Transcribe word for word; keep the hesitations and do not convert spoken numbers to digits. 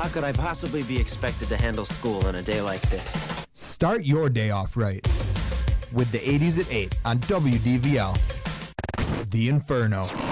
How could I possibly be expected to handle school on a day like this? Start your day off right with the eighties at eight on W D V L. The Inferno.